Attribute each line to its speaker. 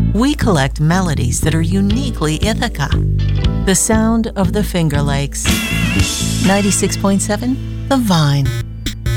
Speaker 1: We collect melodies that are uniquely Ithaca. The sound of the Finger Lakes. 96.7 The Vine.